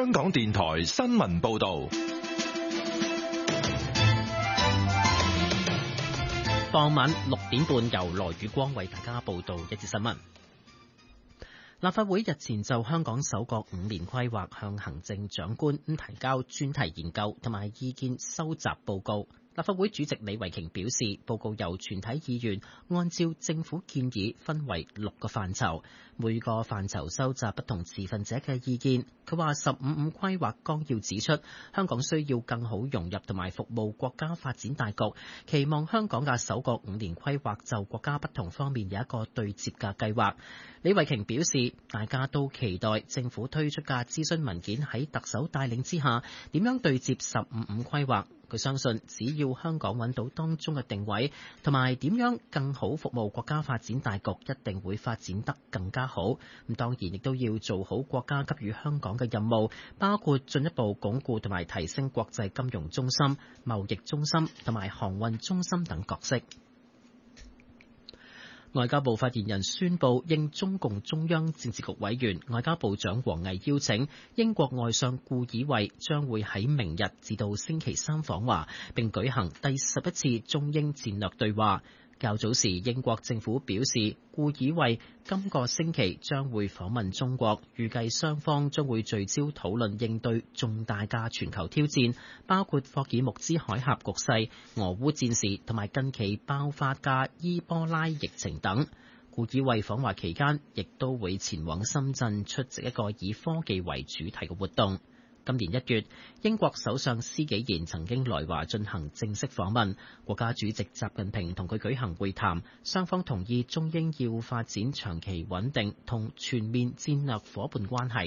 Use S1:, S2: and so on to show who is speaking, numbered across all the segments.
S1: 香港電台新聞報道。
S2: 傍晚6點半，由羅宇光為大家報道一節新聞。立法會日前就香港首個5年規劃向行政長官提交專題研究同埋意見收集報告。立法會主席李慧瓊表示，報告由全體議員按照政府建議分為6個範疇，每個範疇收集不同持份者嘅意見。佢話15規劃綱要指出，香港需要更好融入同埋服務國家發展大局，期望香港嘅首個5年規劃就國家不同方面有一個對接嘅計劃。李慧瓊表示，大家都期待政府推出嘅諮詢文件喺特首帶領之下，點樣對接15規劃。佢相信，只要香港揾到當中嘅定位，同埋點樣更好服務國家發展大局，一定會發展得更加好。咁當然亦都要做好國家給予香港嘅任務，包括進一步鞏固同埋提升國際金融中心、貿易中心同埋航運中心等角色。外交部發言人宣布，應中共中央政治局委員、外交部長王毅邀請，英國外相顧以慧將會喺明日至到星期三訪華，並舉行第11次中英戰略對話。較早時，英國政府表示，顧以慧今個星期將會訪問中國，預計雙方將會聚焦討論應對重大嘅全球挑戰，包括霍爾木茲海峽局勢、俄烏戰事同埋近期爆發嘅伊波拉疫情等。顧以慧訪華期間，亦都會前往深圳出席一個以科技為主題嘅活動。今年1月，英國首相施紀賢曾經來華進行正式訪問，國家主席習近平同佢舉行會談，雙方同意中英要發展長期穩定同全面戰略夥伴關係。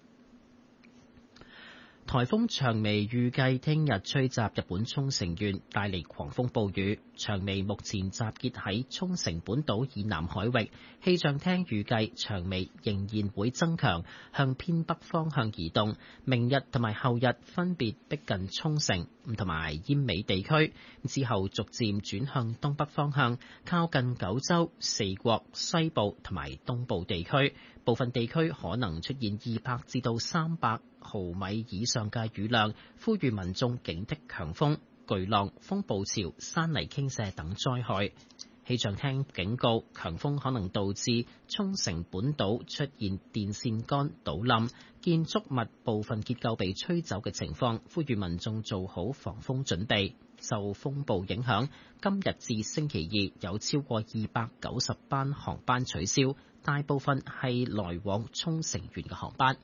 S2: 颱風長眉預計聽日吹襲日本沖繩縣，帶嚟狂風暴雨。長眉目前集結喺沖繩本島以南海域，氣象廳預計長眉仍然會增強，向偏北方向移動。明日同埋後日分別逼近沖繩同埋奄美地區，之後逐漸轉向東北方向，靠近九州、四國、西部同埋東部地區。部分地區可能出現200至到300毫米以上嘅雨量，呼籲民眾警惕強風、巨浪、風暴潮、山泥傾瀉等災害。氣象廳警告，強風可能導致沖繩本島出現電線桿倒冧、建築物部分結構被吹走嘅情況，呼籲民眾做好防風準備。受風暴影響，今日至星期二有超過290班航班取消，大部分係來往沖繩縣嘅航班。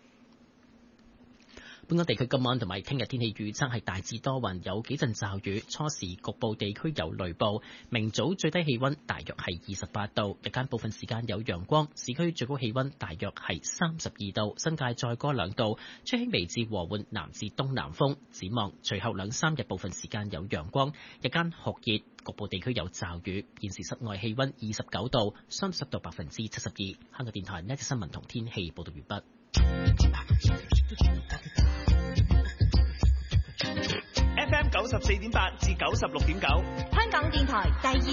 S2: 本港地區今晚同埋聽日天氣預測係大致多雲，有幾陣驟雨，初時局部地區有雷暴。明早最低氣溫大約係28度，日間部分時間有陽光，市區最高氣溫大約係32度，新界再高2度，吹輕微至和緩南至東南風。展望隨後2-3日部分時間有陽光，日間酷熱，局部地區有驟雨。現時室外氣溫29度，相對濕度72%。香港電台呢一節新聞同天氣報道完畢。
S3: FM 94.8至96.9，
S4: 香港電台第二